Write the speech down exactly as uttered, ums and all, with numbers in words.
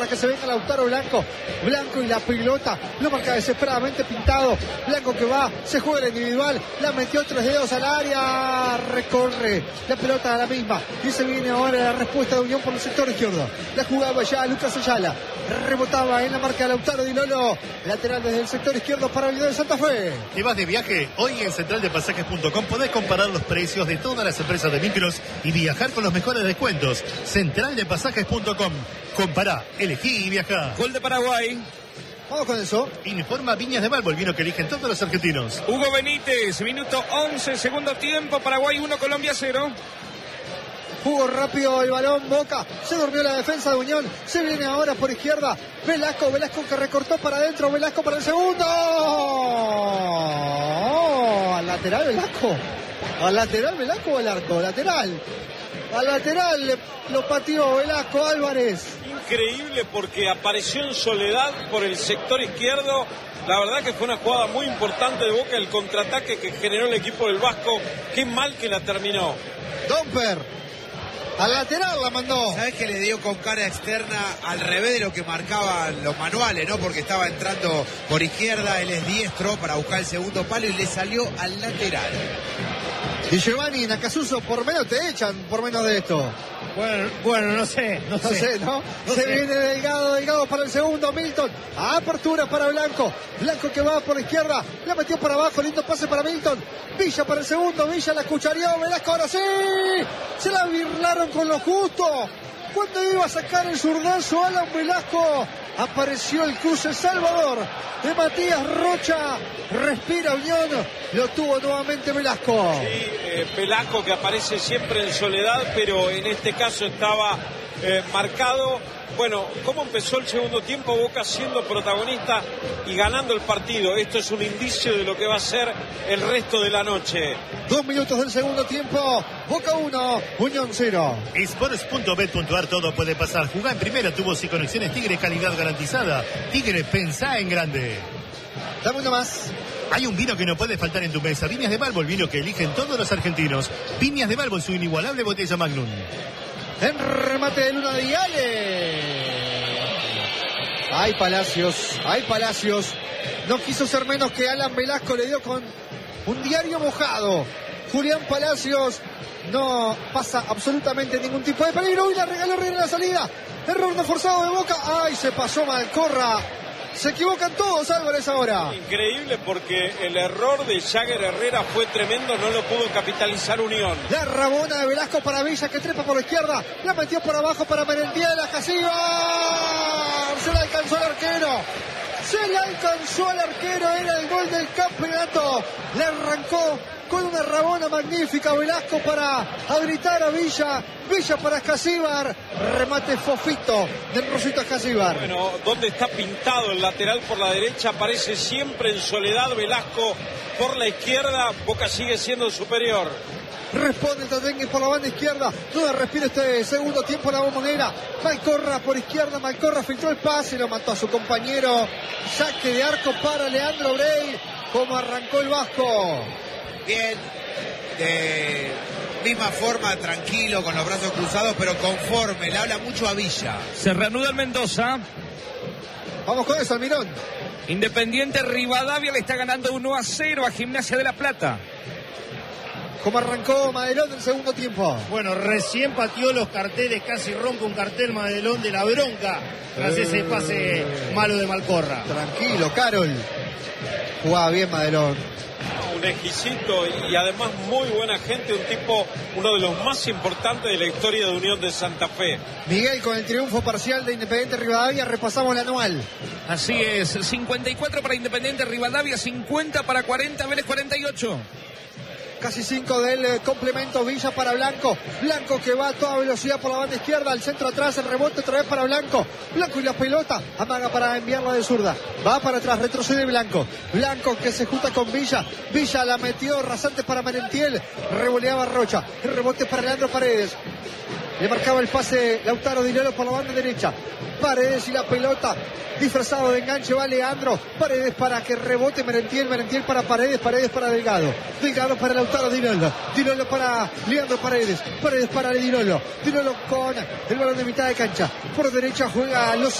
que se venga Lautaro Blanco. Blanco y la pelota. Lo marca desesperadamente Pintado. Blanco que va, se juega el individual. La metió tres dedos al área. Recorre la pelota a la misma. Y se viene ahora la respuesta de Unión por el sector izquierdo. La jugaba ya Lucas Ayala. Rebotaba en la marca de Lautaro Di Lolo. Lateral desde el sector izquierdo para Unión de Santa Fe. ¿Te vas de viaje? Hoy en central de pasajes punto com podés comparar los precios de todas las empresas de micros y viajar con los mejores descuentos. central de pasajes punto com. Compará, elegí y viajá. Gol de Paraguay. Vamos con eso. Informa Viñas de Balbo, el vino que eligen todos los argentinos. Hugo Benítez, minuto once, segundo tiempo. Paraguay uno, Colombia cero. Jugó rápido el balón, Boca, se durmió la defensa de Unión, se viene ahora por izquierda, Velasco, Velasco que recortó para adentro, Velasco para el segundo, oh, al lateral Velasco, al lateral Velasco o al arco, lateral, al lateral lo pateó Velasco Álvarez. Increíble porque apareció en soledad por el sector izquierdo. La verdad que fue una jugada muy importante de Boca, el contraataque que generó el equipo del Vasco. Qué mal que la terminó. Domper al lateral la mandó. ¿Sabes que le dio con cara externa al revés de lo que marcaban los manuales, no? Porque estaba entrando por izquierda, él es diestro para buscar el segundo palo y le salió al lateral. Y Giovanni Nakasuso, por menos te echan, por menos de esto. Bueno, bueno, no sé, no, no sé. sé, ¿no? no Se sé. viene Delgado, Delgado para el segundo, Milton. Apertura para Blanco. Blanco que va por la izquierda, la metió para abajo, lindo pase para Milton. Villa para el segundo, Villa la cuchareó, Velasco ahora sí. Se la birlaron con lo justo. Cuando iba a sacar el zurdazo Alan Velasco, apareció el cruce Salvador de Matías Rocha. Respira Unión, lo tuvo nuevamente Velasco. Sí, eh, Velasco que aparece siempre en soledad, pero en este caso estaba eh, marcado. Bueno, ¿cómo empezó el segundo tiempo? Boca siendo protagonista y ganando el partido. Esto es un indicio de lo que va a ser el resto de la noche. Dos minutos del segundo tiempo. Boca uno, Unión cero. Sports punto bet punto ar, todo puede pasar. Jugá en primera, tubos y conexiones Tigre, calidad garantizada. Tigre, pensá en grande. Dame uno más. Hay un vino que no puede faltar en tu mesa. Viñas de Balbo, el vino que eligen todos los argentinos. Viñas de Balbo, su inigualable botella Magnum. En remate de Luna Diale. Ay, Palacios, ay, Palacios. No quiso ser menos que Alan Velasco, le dio con un diario mojado. Julián Palacios no pasa absolutamente ningún tipo de peligro. Y la regaló Herrera en la salida. Error no forzado de Boca. Ay, se pasó Malcorra. Se equivocan todos, Álvarez, ahora. Increíble porque el error de Jagger Herrera fue tremendo, no lo pudo capitalizar Unión. La rabona de Velasco para Villa que trepa por la izquierda. La metió por abajo para Merentiel, la Casilla. Se la alcanzó el arquero. Se le alcanzó al arquero, era el gol del campeonato. Le arrancó con una rabona magnífica Velasco para habilitar a Villa. Villa para Escasíbar. Remate fofito del Rosito Escasíbar. Bueno, donde está pintado el lateral por la derecha, aparece siempre en soledad Velasco por la izquierda. Boca sigue siendo superior. Responde el Tatengue por la banda izquierda. Duda respira este segundo tiempo la Bombonera. Malcorra por izquierda. Malcorra filtró el pase y lo mató a su compañero. Saque de arco para Leandro Brey. Como arrancó el Vasco. Bien. De misma forma, tranquilo, con los brazos cruzados, pero conforme. Le habla mucho a Villa. Se reanuda el Mendoza. Vamos con eso, Almirón. Independiente Rivadavia le está ganando uno a cero a Gimnasia de La Plata. ¿Cómo arrancó Madelón el segundo tiempo? Bueno, recién pateó los carteles, casi rompe un cartel Madelón de la bronca tras eh, ese pase malo de Malcorra. Tranquilo, Carol. Jugaba bien Madelón. Un exquisito y además muy buena gente, un tipo, uno de los más importantes de la historia de Unión de Santa Fe. Miguel, con el triunfo parcial de Independiente Rivadavia, repasamos la anual. Así es, cincuenta y cuatro para Independiente Rivadavia, cincuenta para cuarenta, Vélez cuarenta y ocho. Casi cinco del eh, complemento. Villa para Blanco. Blanco que va a toda velocidad por la banda izquierda. Al centro atrás. El rebote otra vez para Blanco. Blanco y la pelota. Amaga para enviarla de zurda. Va para atrás. Retrocede Blanco. Blanco que se junta con Villa. Villa la metió rasante para Merentiel. Revoleaba Rocha. El rebote para Leandro Paredes. Le marcaba el pase Lautaro Di Lolo por la banda derecha. Paredes y la pelota. Disfrazado de enganche va Leandro. Paredes para que rebote Merentiel. Merentiel para Paredes. Paredes para Delgado. Delgado para Lautaro Di Lolo. Di Lolo para Leandro Paredes. Paredes para Di Lolo. Di Lolo con el balón de mitad de cancha. Por derecha juega los